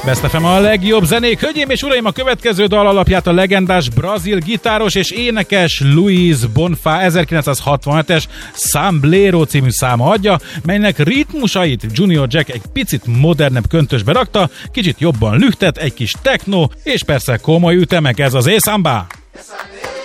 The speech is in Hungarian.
Best FM a legjobb zenék. Hölgyeim és uraim, a következő dal alapját a legendás brazil gitáros és énekes Luis Bonfá 1967-es Samblero című száma adja, melynek ritmusait Junior Jack egy picit modernebb köntösbe rakta, kicsit jobban lühtet, egy kis techno, és persze komoly ütemek, ez az E-Samba.